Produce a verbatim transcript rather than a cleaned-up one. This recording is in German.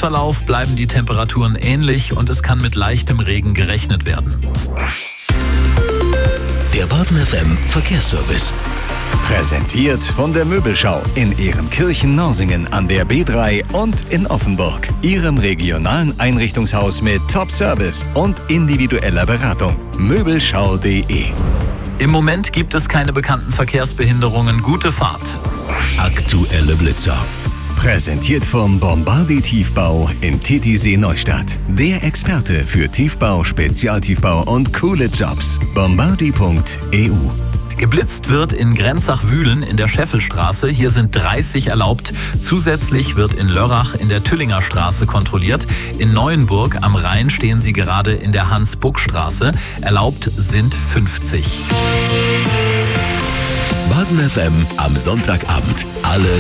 Tagesverlauf bleiben die Temperaturen ähnlich und es kann mit leichtem Regen gerechnet werden. Der Baden F M Verkehrsservice. Präsentiert von der Möbelschau in Ehrenkirchen-Norsingen an der B drei und in Offenburg. Ihrem regionalen Einrichtungshaus mit Top-Service und individueller Beratung. Möbelschau punkt de. Im Moment gibt es keine bekannten Verkehrsbehinderungen. Gute Fahrt. Aktuelle Blitzer. Präsentiert vom Bombardi Tiefbau in Titisee Neustadt. Der Experte für Tiefbau, Spezialtiefbau und coole Jobs. bombardi punkt e u. Geblitzt wird in Grenzach-Wühlen in der Scheffelstraße. Hier sind dreißig erlaubt. Zusätzlich wird in Lörrach in der Tüllinger Straße kontrolliert. In Neuenburg am Rhein stehen sie gerade in der Hans-Buck-Straße. Erlaubt sind fünfzig. Baden F M am Sonntagabend. Alle